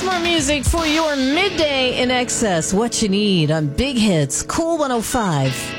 more music for your midday in excess. What you need on Big Hits, Cool 105.